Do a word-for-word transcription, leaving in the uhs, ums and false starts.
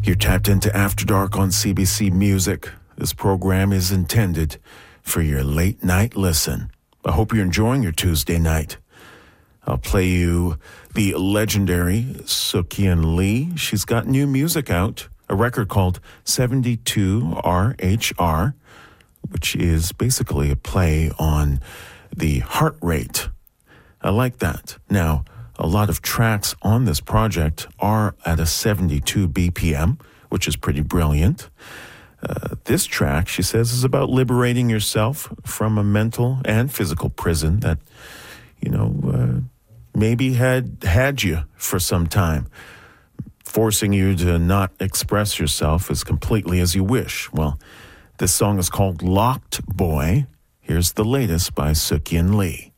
You're tapped into After Dark on C B C Music. This program is intended for your late night listen. I hope you're enjoying your Tuesday night. I'll play you the legendary Sukyin Lee. She's got new music out, a record called seventy-two R H R, which is basically a play on the heart rate. I like that. Now, a lot of tracks on this project are at a seventy-two B P M, which is pretty brilliant. Uh, this track, she says, is about liberating yourself from a mental and physical prison that, you know, uh, maybe had had you for some time, forcing you to not express yourself as completely as you wish. Well, this song is called Locked Boy. Here's the latest by Sukyin Lee.